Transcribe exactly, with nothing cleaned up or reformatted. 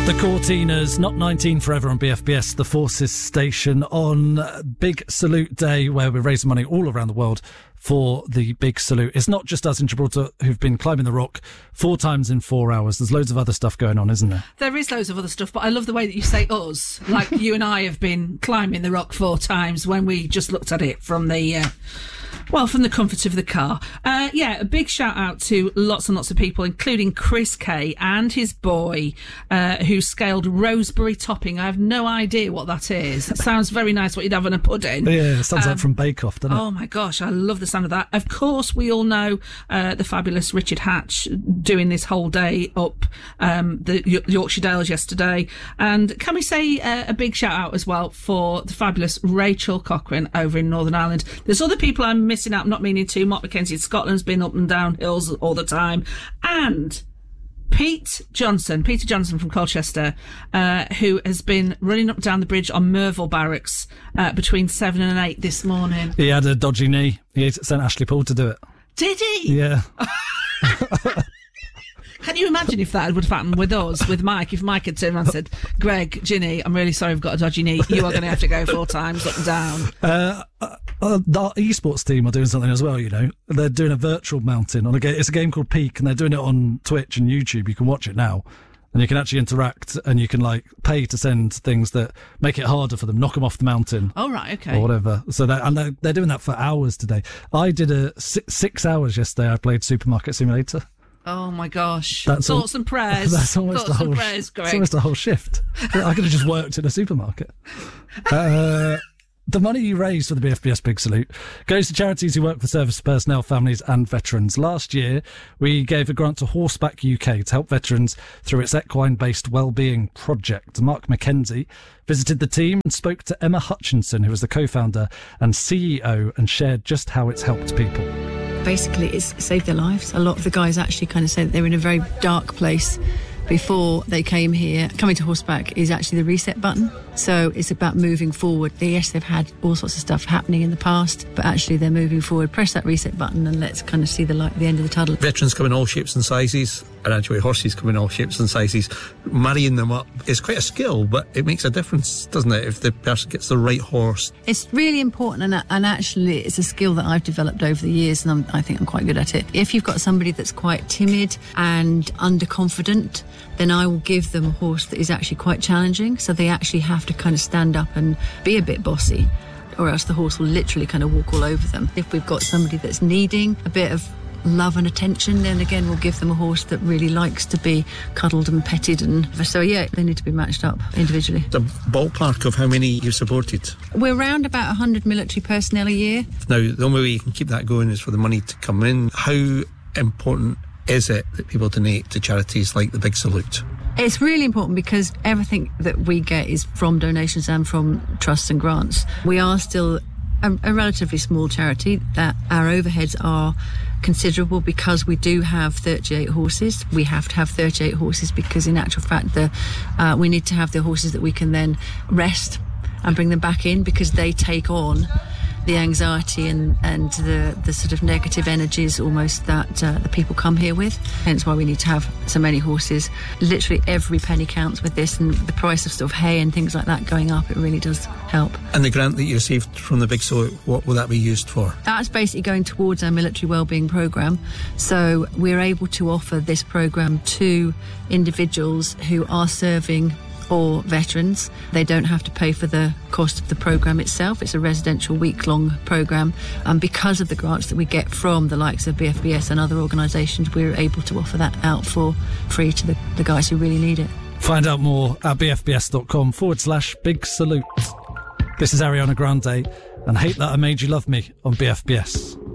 The Cortinas, Not nineteen Forever on B F B S, the Forces station, on Big Salute Day, where we're raising money all around the world for the Big Salute. It's not just us in Gibraltar who've been climbing the rock four times in four hours. There's loads of other stuff going on, isn't there? There is loads of other stuff, but I love the way that you say us. Like you and I have been climbing the rock four times when we just looked at it from the... Uh, Well, from the comfort of the car. Uh, yeah, a big shout out to lots and lots of people, including Chris Kay and his boy, uh, who scaled Roseberry Topping. I have no idea what that is. It sounds very nice, what you'd have in a pudding. Yeah, it sounds um, like from Bake Off, doesn't it? Oh my gosh, I love the sound of that. Of course, we all know uh, the fabulous Richard Hatch doing this whole day up um, the y- Yorkshire Dales yesterday. And can we say uh, a big shout out as well for the fabulous Rachel Cochrane over in Northern Ireland. There's other people I'm missing out, I'm not meaning to. Mark Mackenzie in Scotland's been up and down hills all the time. And Pete Johnson, Peter Johnson from Colchester, uh, who has been running up and down the bridge on Merville Barracks uh, between seven and eight this morning. He had a dodgy knee. He sent Ashley Paul to do it. Did he? Yeah. Can you imagine if that would have happened with us, with Mike, if Mike had turned around and said, Greg, Ginny, I'm really sorry I've got a dodgy knee. You are going to have to go four times up and down. Uh, uh, uh, the esports team are doing something as well, you know. They're doing a virtual mountain on a game. It's a game called Peak, and they're doing it on Twitch and YouTube. You can watch it now. And you can actually interact, and you can, like, pay to send things that make it harder for them, knock them off the mountain. Oh, right, okay. Or whatever. So that, and they're, they're doing that for hours today. I did a six, six hours yesterday. I played Supermarket Simulator. Oh my gosh! That's Thoughts al- and prayers. That's almost Thoughts the whole. and prayers, Greg. It's almost the whole shift. I could have just worked in a supermarket. Uh, the money you raise for the B F B S Big Salute goes to charities who work for service personnel, families and veterans. Last year, we gave a grant to Horseback U K to help veterans through its equine-based wellbeing project. Mark Mackenzie visited the team and spoke to Emma Hutchinson, who was the co-founder and C E O, and shared just how it's helped people. Basically, it's saved their lives. A lot of the guys actually kind of say that they were in a very dark place before they came here. Coming to Horseback is actually the reset button. So it's about moving forward. Yes, they've had all sorts of stuff happening in the past, but actually they're moving forward. Press that reset button and let's kind of see the light at the end of the tunnel. Veterans come in all shapes and sizes, and actually horses come in all shapes and sizes. Marrying them up is quite a skill, but it makes a difference, doesn't it, if the person gets the right horse? It's really important, and, and actually it's a skill that I've developed over the years, and I'm, I think I'm quite good at it. If you've got somebody that's quite timid and underconfident, then I will give them a horse that is actually quite challenging, so they actually have to kind of stand up and be a bit bossy, or else the horse will literally kind of walk all over them. If we've got somebody that's needing a bit of love and attention, then again we'll give them a horse that really likes to be cuddled and petted, and so yeah, they need to be matched up individually. The ballpark of how many you've supported? We're around about one hundred military personnel a year. Now, the only way you can keep that going is for the money to come in. How important is it that people donate to charities like the Big Salute? It's really important because everything that we get is from donations and from trusts and grants. We are still a, a relatively small charity, that our overheads are considerable because we do have thirty-eight horses. We have to have thirty-eight horses because in actual fact the uh, we need to have the horses that we can then rest and bring them back in, because they take on the anxiety and, and the, the sort of negative energies almost that uh, the people come here with. Hence why we need to have so many horses. Literally every penny counts with this, and the price of sort of hay and things like that going up, it really does help. And the grant that you received from the Big Salute, what will that be used for? That's basically going towards our military wellbeing programme. So we're able to offer this programme to individuals who are serving or veterans. They don't have to pay for the cost of the programme itself. It's a residential week-long programme, and because of the grants that we get from the likes of B F B S and other organisations, we're able to offer that out for free to the, the guys who really need it. Find out more at bfbs.com forward slash big salute. This is Ariana Grande and Hate That I Made You Love Me on B F B S.